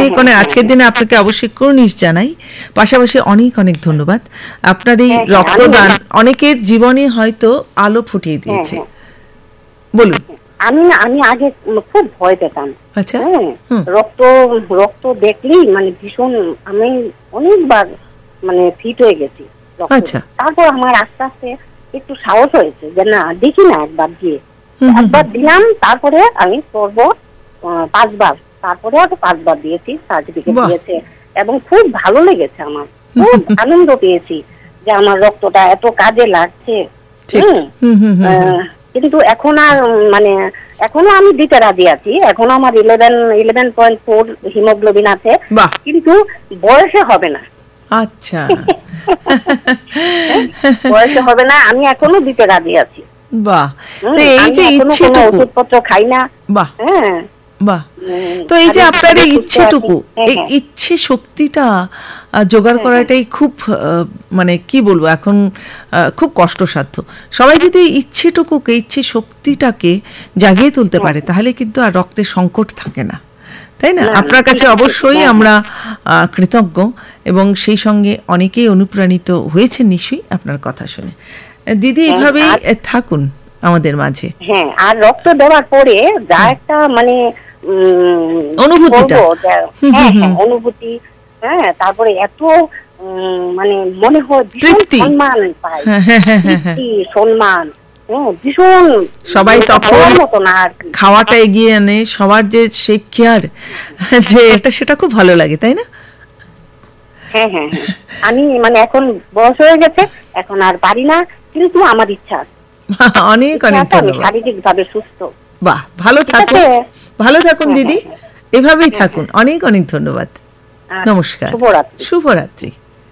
অনেক অনেক আজকের দিনে আপনাকে অবশ্যই কুর্নিশ জানাই, পাশাপাশি অনেক অনেক ধন্যবাদ। আপনার এই রক্তদান অনেকের জীবনে হয়তো আলো ফুটিয়ে দিয়েছে। বলুন। আমি আগে খুব ভয় পেতাম। আচ্ছা। রক্ত রক্ত দেখলেই মানে ভীষণ, আমি অনেকবার মানে ফিট হয়ে গেছি। আচ্ছা। তারপর আমার আস্তে আস্তে একটু সাহস হয়েছে যে না দেখি না, একবার দিলাম, তারপরে আমি করব 5 বার, তারপরে আরো 5 বার দিয়েছি, সার্টিফিকেট দিয়েছে এবং খুব ভালো লেগেছে আমার, খুব আনন্দ পেয়েছি যে আমার রক্তটা এত কাজে লাগছে। কিন্তু এখন আর মানে এখনো আমি দিতে রাজি আছি, এখনো আমার 11.4 হিমোগ্লোবিন আছে, কিন্তু বয়সে হবে না। আচ্ছা। বয়সে হবে না, আমি এখনো দিতে রাজি আছি। বাহ, তো এই যে ইচ্ছেটুকু, ওষুধপত্র খাই না। বাহ বাহ, তো এই যে আপনার এই ইচ্ছেটুকু, এই ইচ্ছে শক্তিটা জোগাড় করাটাই খুব মানে কি বলবো এখন খুব কষ্টসাধ্য। সবাই যদি ইচ্ছেটুকুকে, ইচ্ছে শক্তিটাকে জাগিয়ে তুলতে পারে তাহলে কিন্তু আর রক্তের সংকট থাকে না, তাই না? আপনার কাছে অবশ্যই আমরা কৃতজ্ঞ এবং সেই সঙ্গে অনেকেই অনুপ্রাণিত হয়েছে নিশ্চয়ই আপনার কথা শুনে। দিদি এইভাবেই থাকুন আমাদের মাঝে। হ্যাঁ, আর রক্ত দেওয়ার পরে যা একটা মানে অনুভূতিটা, অনুভূতি, হ্যাঁ, তারপরে এত মানে মনে হয় সম্মান পাই, সম্মান, ভীষণ সবাই তখন খাওয়াটা এগিয়ে আনে, সবার যে সেই কেয়ার যে এটা, সেটা খুব ভালো লাগে, তাই না? হ্যাঁ হ্যাঁ হ্যাঁ, আমি মানে এখন বয়স হয়ে গেছে, এখন আর পারি না, কিন্তু আমার ইচ্ছা আছে। অনেক অনেক ধন্যবাদ। শারীরিকভাবে সুস্থ। বাহ, ভালো থাকুন, ভালো থাকুন দিদি, এভাবেই থাকুন। অনেক অনেক ধন্যবাদ, নমস্কার, শুভরাত্রি।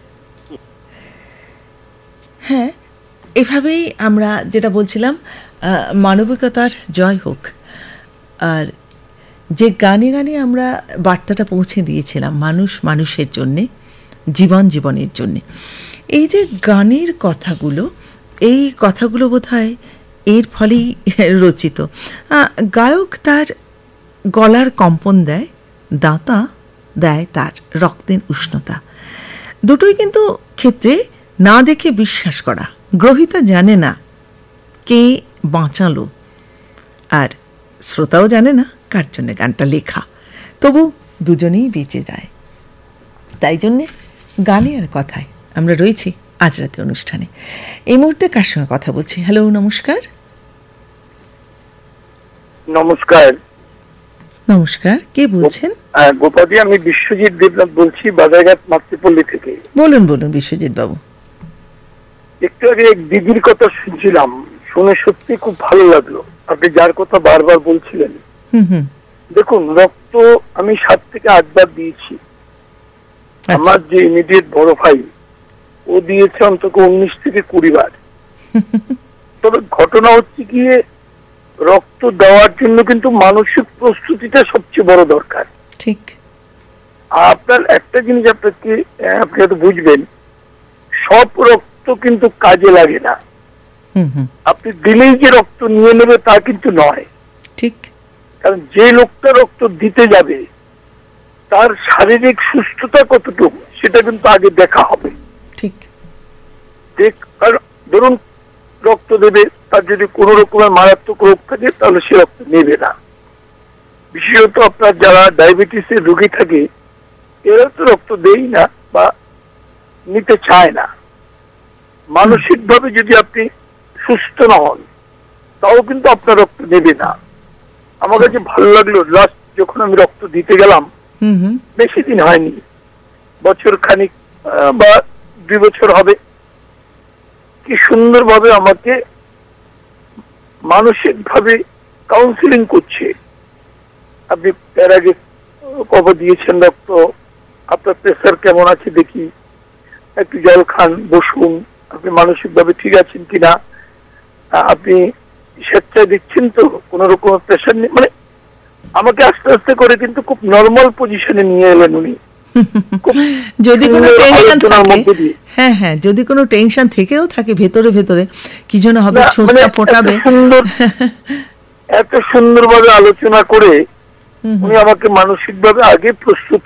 হ্যাঁ, এভাবেই আমরা যেটা বলছিলাম, মানবিকতার জয় হোক। আর যে গানে গানে আমরা বার্তাটা পৌঁছে দিয়েছিলাম, মানুষ মানুষের জন্যে, জীবন জীবনের জন্যে, এই যে গানের কথাগুলো, এই কথাগুলো বোধহয় এর ফলেই রচিত। গায়ক তার গলার কম্পন দেয়, দাতা দেয় তার রক্তের উষ্ণতা। দুটোই কিন্তু ক্ষেত্রে না দেখে বিশ্বাস করা, গ্রহিতা জানে না কে বাঁচালো, আর শ্রোতাও জানে না কার জন্য গানটা লেখা, তবু দুজনেই বেঁচে যায়। তাই জন্যে গানে আর কথায় আমরা রয়েছি আজ রাতে অনুষ্ঠানে। এই মুহূর্তে কার সঙ্গে কথা বলছি? হ্যালো, নমস্কার। নমস্কার। নমস্কার, কে বলছেন? গোপাদি, আমি বিশ্বজিৎ দেবনাথ বলছি, বাজারঘাট মাতৃপল্লী থেকে। বলুন বলুন বিশ্বজিৎ বাবু। একটু আগে এক দিদির কথা শুনছিলাম, শুনে সত্যি খুব ভালো লাগলো। আপনি যার কথা বারবার বলছিলেন, দেখুন রক্ত আমি 7 থেকে 8 বার দিয়েছি। আমার যে ইমিডিয়েট বড় ভাই, ও দিয়েছে অন্তত 19 থেকে 20 বার। তবে ঘটনা হচ্ছে গিয়ে রক্ত দেওয়ার জন্য কিন্তু মানসিক প্রস্তুতিটা সবচেয়ে বড় দরকার। ঠিক। আপনার একটা জিনিস আপনি হয়তো বুঝবেন, সব রক্ত কিন্তু কাজে লাগে না। আপনি দিলেই যে রক্ত নিয়ে নেবে তা কিন্তু নয়। ঠিক। কারণ যে লোকটা রক্ত দিতে যাবে তার শারীরিক সুস্থতা কতটুকু সেটা কিন্তু আগে দেখা হবে। ঠিক। ধরুন রক্ত দেবে, তার যদি কোনো রকমের মারাত্মক রোগ থাকে তাহলে সে রক্ত নেবে না। বিশেষত আপনার যারা ডায়াবেটিসের রোগী থাকে এরা তো রক্ত দেই না বা নিতে চায় না। মানসিক ভাবে যদি আপনি সুস্থ না হন তাও কিন্তু আপনার রক্ত নেবে না। আমার কাছে ভালো লাগলো, লাস্ট যখন আমি রক্ত দিতে গেলাম, বেশি দিন হয়নি, বছর খানিক বা 2 বছর হবে, কি সুন্দর ভাবে আমাকে মানসিক ভাবে কাউন্সিলিং করছে। আপনি এর আগে কবে দিয়েছেন রক্ত, আপনার প্রেসার কেমন আছে দেখি, একটু জল খান, বসুন, আপনি মানসিক ভাবে ঠিক আছেন কিনা, আপনি স্বেচ্ছায় দিচ্ছেন তো, কোন রকম প্রেসার নেই, মানে আমাকে আস্তে আস্তে করে কিন্তু খুব নর্মাল পজিশনে নিয়ে এলেন উনি। যদি কোনো টেনশন থাকে, হ্যাঁ হ্যাঁ, যদি কোনো টেনশন থেকেও থাকে ভেতরে ভেতরে কি যেন হবে, ছোটটা ফোটাবে, এত সুন্দরভাবে আলোচনা করে উনি আমাকে মানসিক ভাবে আগে প্রস্তুত